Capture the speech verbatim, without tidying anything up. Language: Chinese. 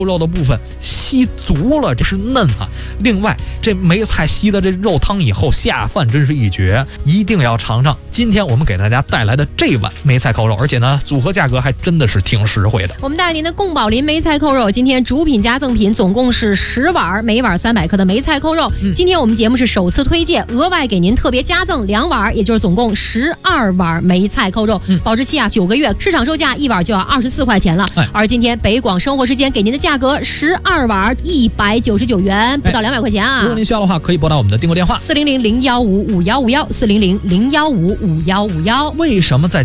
肉的部分吸足了，这是嫩啊。另外，这梅菜吸的这肉汤以后下饭真是一绝，一定要尝尝。今天我们给大家带来的这碗梅菜扣肉，而且呢，组合价格还真的是挺实惠的。 我们带您的宫保林梅菜扣肉，今天主品加赠品总共是十碗，每碗三百克的梅菜扣肉。嗯、今天我们节目是首次推荐，额外给您特别加赠两碗，也就是总共十二碗梅菜扣肉，嗯、保质期啊九个月，市场售价一碗就要二十四块钱了。哎、而今天北广生活时间给您的价格十二碗一百九十九元，不到两百块钱啊！ 如果您需要的话，可以拨打我们的订购电话四零零零幺五五幺五幺四零零零幺五五幺五幺。 为什么在